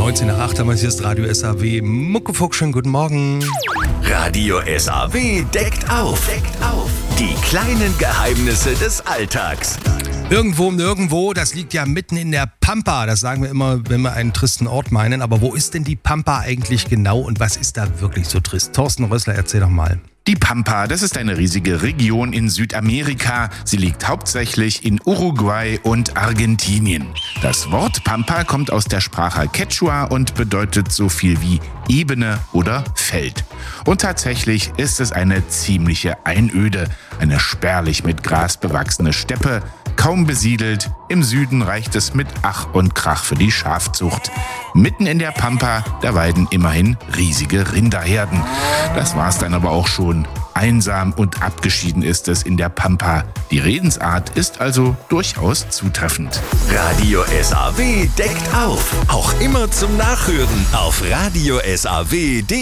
19:08 haben wir hier ist Radio SAW. Muckefuck, schönen guten Morgen. Radio SAW deckt auf. Die kleinen Geheimnisse des Alltags. Irgendwo, nirgendwo, das liegt ja mitten in der Pampa. Das sagen wir immer, wenn wir einen tristen Ort meinen. Aber wo ist denn die Pampa eigentlich genau und was ist da wirklich so trist? Thorsten Rössler, erzähl doch mal. Die Pampa, das ist eine riesige Region in Südamerika. Sie liegt hauptsächlich in Uruguay und Argentinien. Das Wort Pampa kommt aus der Sprache Quechua und bedeutet so viel wie Ebene oder Feld. Und tatsächlich ist es eine ziemliche Einöde, eine spärlich mit Gras bewachsene Steppe, kaum besiedelt. Im Süden reicht es mit Ach und Krach für die Schafzucht. Mitten in der Pampa, da weiden immerhin riesige Rinderherden. Das war's dann aber auch schon. Einsam und abgeschieden ist es in der Pampa. Die Redensart ist also durchaus zutreffend. Radio SAW deckt auf. Auch immer zum Nachhören auf radiosaw.de.